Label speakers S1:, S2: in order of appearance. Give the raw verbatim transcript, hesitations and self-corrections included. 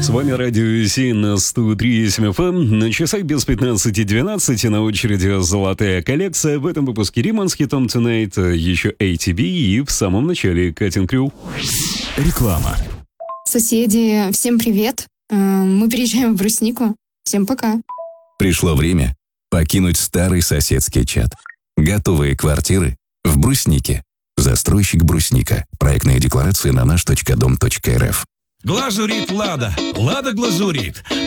S1: С вами Радио Си на сто три и семь эф эм. На часах без пятнадцати двенадцать, на очереди золотая коллекция. В этом выпуске Риман с хитом Tonight, еще эй ти би и в самом начале Cutting Crew.
S2: Реклама.
S3: Соседи, всем привет. Мы переезжаем в Бруснику. Всем пока.
S2: Пришло время покинуть старый соседский чат. Готовые квартиры в Бруснике. Застройщик Брусника. Проектная декларация на наш точка дом точка эр эф.
S4: Глазурит Лада. Лада Глазурит.